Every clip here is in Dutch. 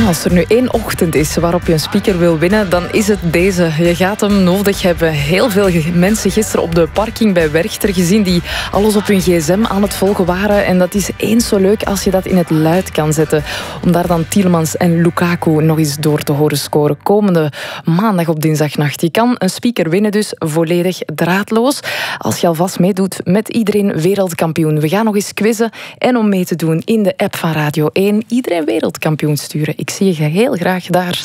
Als er nu één ochtend is waarop je een speaker wil winnen, dan is het deze. Je gaat hem nodig hebben. Heel veel mensen gisteren op de parking bij Werchter gezien die alles op hun gsm aan het volgen waren. En dat is eens zo leuk als je dat in het luid kan zetten. Om daar dan Tielemans en Lukaku nog eens door te horen scoren. Komende maandag op dinsdagnacht. Je kan een speaker winnen dus volledig draadloos. Als je alvast meedoet met Iedereen Wereldkampioen. We gaan nog eens quizzen. En om mee te doen in de app van Radio 1. Iedereen Wereldkampioen sturen. Ik zie je heel graag daar.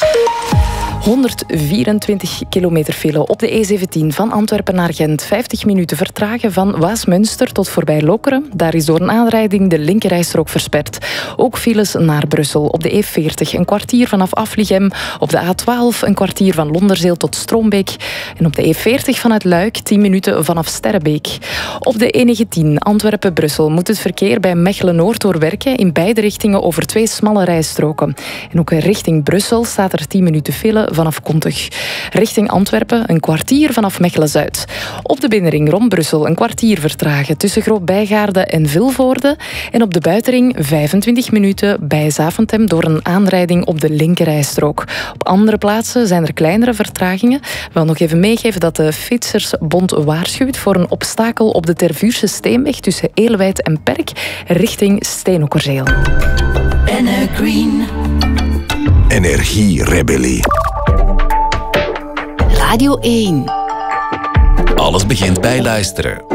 124 kilometer file op de E17 van Antwerpen naar Gent. 50 minuten vertragen van Waasmunster tot voorbij Lokeren. Daar is door een aanrijding de linkerrijstrook versperd. Ook files naar Brussel op de E40. Een kwartier vanaf Afligem. Op de A12 een kwartier van Londerzeel tot Stroombeek. En op de E40 vanuit Luik 10 minuten vanaf Sterrebeek. Op de E19 Antwerpen-Brussel moet het verkeer bij Mechelen-Noord doorwerken. In beide richtingen over 2 smalle rijstroken. En ook richting Brussel staat er 10 minuten file vanaf Kontug. Richting Antwerpen een kwartier vanaf Mechelen-Zuid. Op de binnenring rond Brussel een kwartier vertragen tussen Groot-Bijgaarde en Vilvoorde. En op de buitenring 25 minuten bij Zaventem door een aanrijding op de linkerrijstrook. Op andere plaatsen zijn er kleinere vertragingen. Ik wil nog even meegeven dat de Fietsersbond waarschuwt voor een obstakel op de Tervuurse Steenweg tussen Elewijt en Perk richting Steenokkerzeel. Green. Energierebellie. Radio 1. Alles begint bij luisteren.